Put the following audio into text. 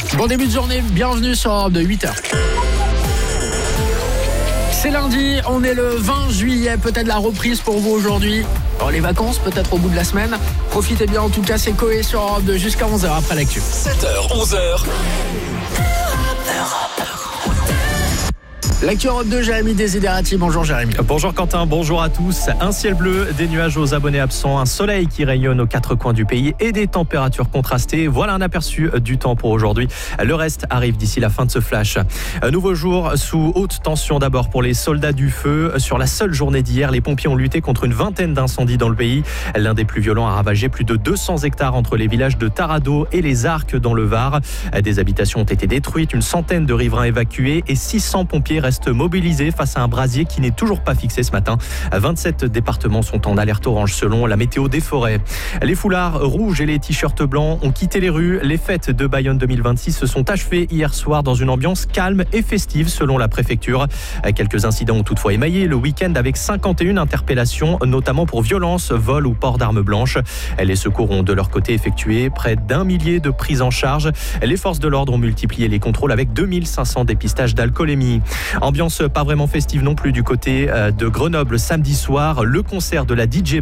Bon début de journée, bienvenue sur Europe de 8h. C'est lundi, on est le 20 juillet, peut-être la reprise pour vous aujourd'hui. Alors les vacances, peut-être au bout de la semaine. Profitez bien en tout cas, c'est Coé sur Europe 2 jusqu'à 11h après l'actu. 7h, 11h. L'actu Europe 2, Jérémy Desiderati. Bonjour Jérémy. Bonjour Quentin, bonjour à tous. Un ciel bleu, des nuages aux abonnés absents, un soleil qui rayonne aux quatre coins du pays et des températures contrastées. Voilà un aperçu du temps pour aujourd'hui. Le reste arrive d'ici la fin de ce flash. Un nouveau jour sous haute tension d'abord pour les soldats du feu. Sur la seule journée d'hier, les pompiers ont lutté contre une vingtaine d'incendies dans le pays. L'un des plus violents a ravagé plus de 200 hectares entre les villages de Tarado et les Arcs dans le Var. Des habitations ont été détruites, une centaine de riverains évacués et 600 pompiers restent mobilisés face à un brasier qui n'est toujours pas fixé ce matin. 27 départements sont en alerte orange selon la météo des forêts. Les foulards rouges et les t-shirts blancs ont quitté les rues. Les fêtes de Bayonne 2026 se sont achevées hier soir dans une ambiance calme et festive selon la préfecture. Quelques incidents ont toutefois émaillé le week-end avec 51 interpellations, notamment pour violence, vol ou port d'armes blanches. Les secours ont de leur côté effectué près d'1 millier de prises en charge. Les forces de l'ordre ont multiplié les contrôles avec 2500 dépistages d'alcoolémie. Ambiance pas vraiment festive non plus du côté de Grenoble samedi soir. Le concert de la DJ